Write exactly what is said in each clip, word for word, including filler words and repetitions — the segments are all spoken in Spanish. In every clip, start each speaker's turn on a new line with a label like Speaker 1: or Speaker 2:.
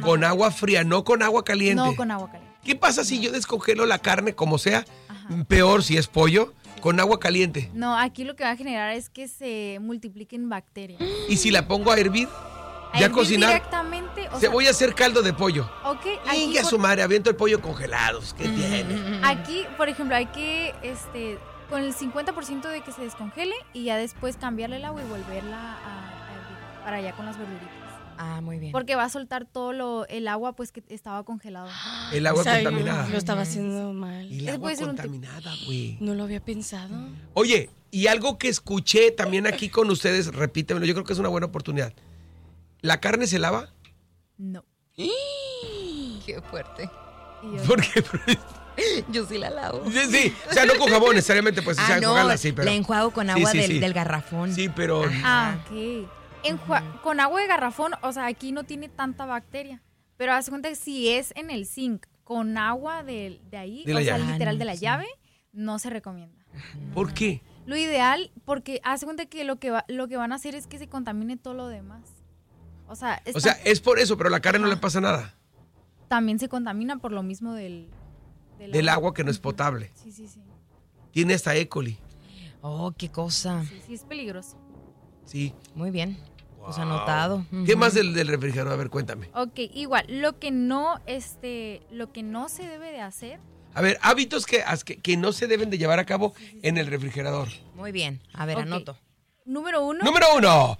Speaker 1: Con agua fría, no con agua caliente.
Speaker 2: No con agua caliente.
Speaker 1: ¿Qué pasa si yo descongelo la carne como sea? Ajá. Peor si es pollo, con agua caliente.
Speaker 2: No, aquí lo que va a generar es que se multipliquen bacterias.
Speaker 1: ¿Y si la pongo a hervir?
Speaker 2: A
Speaker 1: ya
Speaker 2: hervir
Speaker 1: cocinar.
Speaker 2: Directamente. O
Speaker 1: Se
Speaker 2: sea,
Speaker 1: voy a hacer caldo de pollo.
Speaker 2: Ok.
Speaker 1: Aquí a
Speaker 2: por...
Speaker 1: su madre, aviento el pollo congelado. ¿Qué mm. tiene?
Speaker 2: Aquí, por ejemplo, hay que, este, con el cincuenta por ciento de que se descongele y ya después cambiarle el agua y volverla a, a hervir para allá con las verduritas.
Speaker 3: Ah, muy bien.
Speaker 2: Porque va a soltar todo lo, el agua pues que estaba congelado.
Speaker 1: El agua
Speaker 3: o sea,
Speaker 1: contaminada.
Speaker 3: Lo estaba haciendo mal.
Speaker 1: Y el agua contaminada, güey.
Speaker 3: No lo había pensado.
Speaker 1: Oye, y algo que escuché también aquí con ustedes, repítemelo, yo creo que es una buena oportunidad. ¿La carne se lava?
Speaker 2: No.
Speaker 3: Qué fuerte.
Speaker 1: ¿Por qué?
Speaker 3: Yo sí la lavo.
Speaker 1: Sí, sí, o sea, no con jabón necesariamente, pues,
Speaker 3: ah,
Speaker 1: o sea,
Speaker 3: no,
Speaker 1: enjuagarla así, pero...
Speaker 3: la enjuago con agua
Speaker 1: sí, sí,
Speaker 3: del,
Speaker 1: sí.
Speaker 3: del garrafón.
Speaker 1: Sí, pero...
Speaker 2: Ah, ok. Enjua- uh-huh. Con agua de garrafón, o sea, aquí no tiene tanta bacteria. Pero haz cuenta que si es en el zinc con agua de, de ahí,
Speaker 1: de
Speaker 2: o sea,
Speaker 1: llave.
Speaker 2: literal
Speaker 3: Ah, no,
Speaker 2: de la
Speaker 3: sí.
Speaker 2: llave, no se recomienda.
Speaker 1: ¿Por qué?
Speaker 2: Lo ideal, porque haz cuenta que lo que, va, lo que van a hacer es que se contamine todo lo demás. O sea,
Speaker 1: o sea, es por eso, pero a la carne Ajá. no le pasa nada.
Speaker 2: También se contamina por lo mismo del...
Speaker 1: Del, del agua. agua que no es potable.
Speaker 2: Sí, sí, sí.
Speaker 1: Tiene hasta E. coli.
Speaker 3: Oh, qué cosa.
Speaker 2: Sí, sí, es peligroso.
Speaker 1: Sí.
Speaker 3: Muy bien. Wow. Pues anotado.
Speaker 1: ¿Qué uh-huh. más del, del refrigerador? A ver, cuéntame.
Speaker 2: Ok, igual, lo que no, este, lo que no se debe de hacer.
Speaker 1: A ver, hábitos que, que, que no se deben de llevar a cabo sí, sí, sí. en el refrigerador.
Speaker 3: Muy bien. A ver, okay. anoto.
Speaker 2: Número uno.
Speaker 1: Número uno.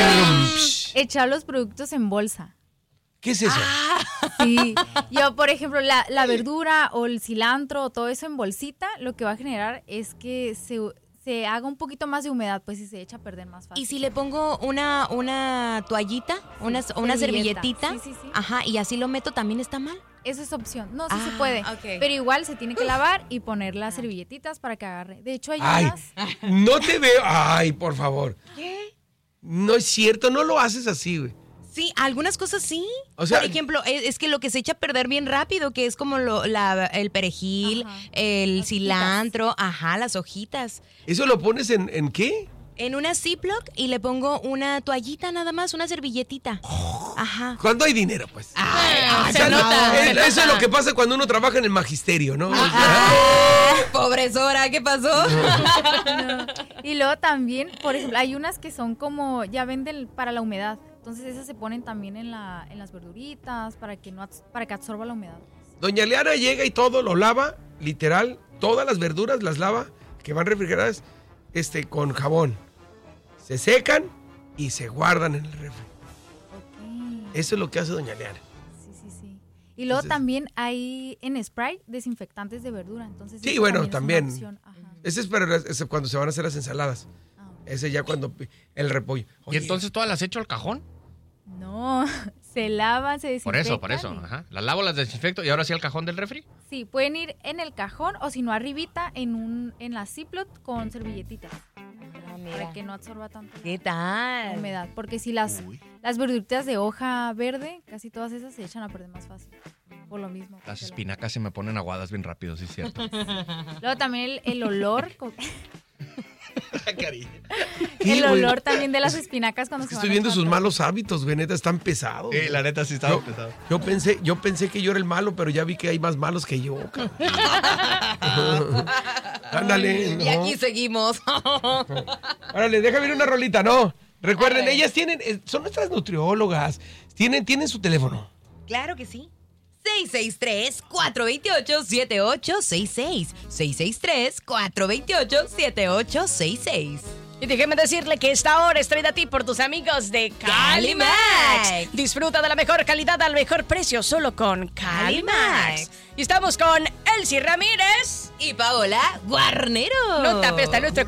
Speaker 2: Echar los productos en bolsa.
Speaker 1: ¿Qué es eso?
Speaker 2: Ah, sí. Yo, por ejemplo, la, la verdura o el cilantro o todo eso en bolsita, lo que va a generar es que se, se haga un poquito más de humedad, pues, y se echa a perder más fácil.
Speaker 3: ¿Y si le pongo una, una toallita, sí, una, una servilletita?
Speaker 2: Sí, sí, sí.
Speaker 3: Ajá, y así lo meto, ¿también está mal?
Speaker 2: Eso es opción. No, sí
Speaker 3: ah,
Speaker 2: se puede.
Speaker 3: Okay.
Speaker 2: Pero igual se tiene que lavar y poner las servilletitas para que agarre. De hecho, hay
Speaker 1: Ay,
Speaker 2: unas...
Speaker 1: no te veo. Ay, por favor.
Speaker 3: ¿Qué?
Speaker 1: No es cierto, no lo haces así, güey.
Speaker 3: Sí, algunas cosas sí.
Speaker 1: O sea,
Speaker 3: por ejemplo, es, es que lo que se echa a perder bien rápido, que es como lo, la, el perejil, ajá, el cilantro, hojitas. Ajá, las hojitas.
Speaker 1: ¿Eso lo pones en, en qué?
Speaker 3: En una Ziploc y le pongo una toallita nada más, una servilletita.
Speaker 1: Oh,
Speaker 3: ajá.
Speaker 1: Cuando hay dinero, pues.
Speaker 3: Ay,
Speaker 1: ah, se nota. Es, eso es lo que pasa cuando uno trabaja en el magisterio, ¿no?
Speaker 3: Ah, pobresora, ¿qué pasó?
Speaker 2: No. Y luego también, por ejemplo, hay unas que son como, ya venden para la humedad. Entonces esas se ponen también en, la, en las verduritas para que, no, para que absorba la humedad.
Speaker 1: Doña Leana llega y todo lo lava, literal, todas las verduras las lava, que van refrigeradas, este, con jabón. Se secan y se guardan en el refri. Okay. Eso es lo que hace Doña Leana.
Speaker 2: Sí, sí, sí. Y luego entonces, también hay en spray desinfectantes de verdura. Entonces,
Speaker 1: sí, bueno, también. también. Ese es para ese cuando se van a hacer las ensaladas. Ah, okay. Ese ya cuando el repollo.
Speaker 4: Oye, ¿y entonces todas las echo al cajón?
Speaker 2: No, se lavan, se desinfectan.
Speaker 4: Por eso, por eso, ajá. Las lavo, las desinfecto y ahora sí al cajón del refri.
Speaker 2: Sí, pueden ir en el cajón o si no arribita en un en la Ziploc con servilletitas. Ah, para que no absorba tanto.
Speaker 3: ¿Qué tal?
Speaker 2: Humedad, porque si las Uy. las verduritas de hoja verde, casi todas esas se echan a perder más fácil. Por lo mismo.
Speaker 4: Las espinacas se me ponen aguadas bien rápido, sí es cierto.
Speaker 2: Luego también el, el olor.
Speaker 1: ¿Qué,
Speaker 2: el olor también de las espinacas cuando
Speaker 1: es que
Speaker 2: se
Speaker 1: estoy
Speaker 2: van
Speaker 1: viendo
Speaker 2: a
Speaker 1: sus malos hábitos, güey, neta, están pesados.
Speaker 4: Sí, la neta sí estaba
Speaker 1: yo,
Speaker 4: pesado.
Speaker 1: Yo pensé, yo pensé que yo era el malo, pero ya vi que hay más malos que yo. Ándale.
Speaker 3: ¿No? Y aquí seguimos.
Speaker 1: Árale, déjame ver una rolita, ¿no? Recuerden, ellas tienen, son nuestras nutriólogas, tienen, tienen su teléfono.
Speaker 3: Claro que sí. seis seis tres, cuatro dos ocho, siete ocho seis seis. seis seis tres, cuatro dos ocho, siete ocho seis seis.
Speaker 5: Y déjeme decirle que esta hora es traída a ti por tus amigos de Calimax. Calimax. Disfruta de la mejor calidad al mejor precio solo con Calimax. Calimax. Y estamos con Elsie Ramírez
Speaker 3: y Paola Guarnero.
Speaker 5: No tapes a nuestro